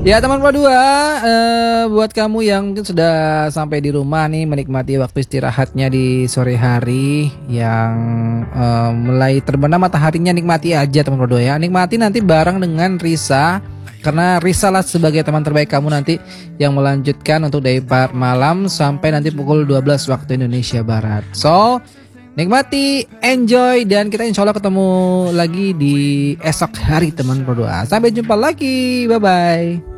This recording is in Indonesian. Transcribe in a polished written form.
Ya teman Pro 2, buat kamu yang mungkin sudah sampai di rumah nih menikmati waktu istirahatnya di sore hari yang mulai terbenam mataharinya, nikmati aja teman Pro 2 ya. Nikmati nanti bareng dengan Risa, karena Risa lah sebagai teman terbaik kamu nanti yang melanjutkan untuk dari malam sampai nanti pukul 12 waktu Indonesia Barat. So nikmati, enjoy, dan kita insya Allah ketemu lagi di esok hari teman Pro 2. Sampai jumpa lagi, bye bye.